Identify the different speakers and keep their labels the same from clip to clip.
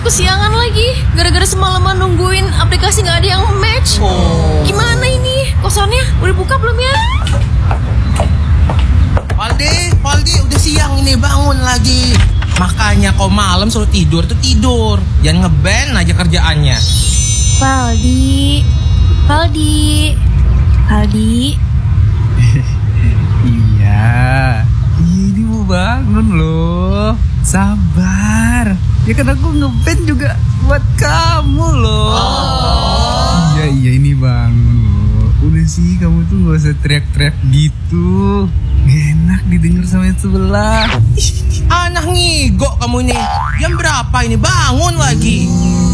Speaker 1: kesiangan lagi. Gara-gara semalaman nungguin aplikasi gak ada yang match. Gimana ini? Kosannya udah buka belum ya?
Speaker 2: Paldi, udah siang ini, bangun lagi. Makanya kau malam suruh tidur tuh tidur. Jangan nge-ban aja kerjaannya.
Speaker 1: Paldi.
Speaker 3: Iya, ini mau bangun loh. Sabar. Ya kan aku nge-band juga buat kamu loh. Iya ini bangun loh. Udah sih kamu tuh gak usah teriak-teriak gitu. Gak enak didengar sama yang sebelah.
Speaker 2: Anak ngigok kamu nih. Jam berapa ini? Bangun lagi.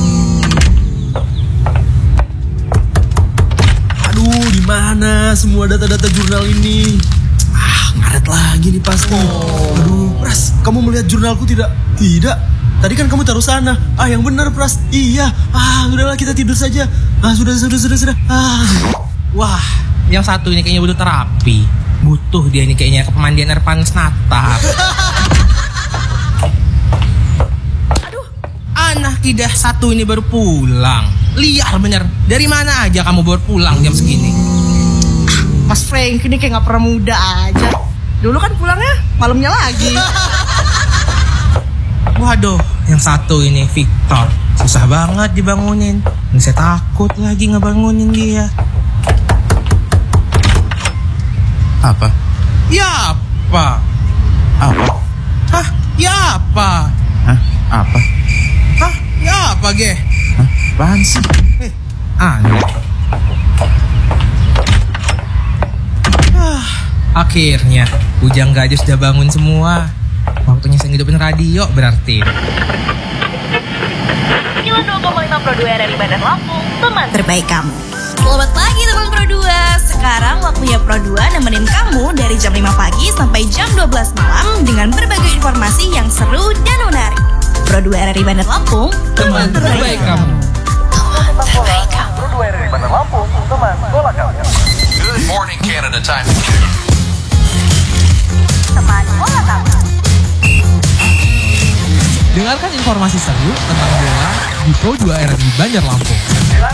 Speaker 4: Aduh, di mana semua data-data jurnal ini? Ngaret lagi nih pasti. Aduh, Pras, kamu melihat jurnalku tidak? Tidak. Tadi kan kamu taruh sana. Yang benar, Pras. Iya. Udahlah kita tidur saja. Sudah.
Speaker 2: Wah, yang satu ini kayaknya butuh terapi. Butuh dia ini kayaknya ke pemandian air panas Natal. Aduh, anak tidak satu ini baru pulang. Liar bener. Dari mana aja kamu baru pulang jam segini?
Speaker 5: Mas Frank ini kayak gak pernah muda aja. Dulu kan pulangnya malamnya lagi.
Speaker 2: Waduh, yang satu ini Victor. Susah banget dibangunin. Ini saya takut lagi ngebangunin dia.
Speaker 3: Apa?
Speaker 2: Ya apa?
Speaker 3: Apa?
Speaker 2: Hah? Ya apa?
Speaker 3: Hah? Apa?
Speaker 2: Hah? Ya apa, Ge?
Speaker 3: Hah? Apaan sih?
Speaker 2: Aneh. Akhirnya Ujang Gajah sudah bangun semua. Waktunya saya ngidupin radio berarti.
Speaker 6: 92,5 Pro 2 RRI Bandar Lampung, teman terbaik kamu.
Speaker 1: Selamat pagi teman Pro 2. Sekarang waktunya Pro 2 nemenin kamu dari jam 5 pagi sampai jam 12 malam dengan berbagai informasi yang seru dan menarik. Pro 2 RRI Bandar Lampung,
Speaker 2: Teman terbaik kamu.
Speaker 1: Teman terbaik kamu.
Speaker 7: Pro 2 RRI Bandar Lampung, teman bola kamu.
Speaker 8: Good morning Canada time.
Speaker 6: Teman bola kamu.
Speaker 2: Dengarkan informasi seru tentang bola di Pro 2 RRI Bandar Lampung.